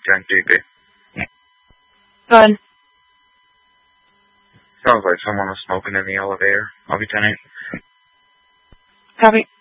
10 DP. Go ahead. Sounds like someone was smoking in the elevator. I'll be 10-8. Copy.